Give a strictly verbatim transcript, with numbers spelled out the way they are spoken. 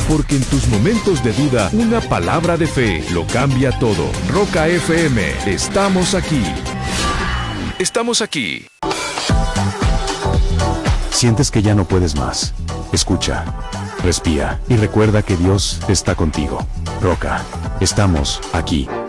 porque en tus momentos de duda, una palabra de fe lo cambia todo. Roca F M, estamos aquí. Estamos aquí. ¿Sientes que ya no puedes más? Escucha, respira y recuerda que Dios está contigo. Roca, estamos aquí.